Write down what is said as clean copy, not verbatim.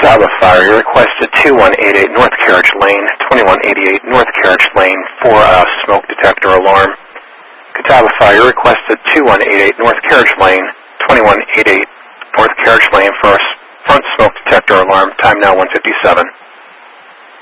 Catawba Fire, your request at 2188 North Carriage Lane, 2188 North Carriage Lane for a smoke detector alarm. Catawba Fire, your request at 2188 North Carriage Lane, 2188 North Carriage Lane for a front smoke detector alarm. Time now 1:57.